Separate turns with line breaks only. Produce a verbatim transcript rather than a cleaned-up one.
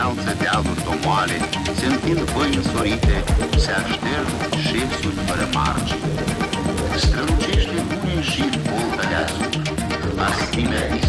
înalță dealuri domoale, se întind băi însorite, se așterg șesuri fără margini. Strălucește bune și boltă deasupra, asime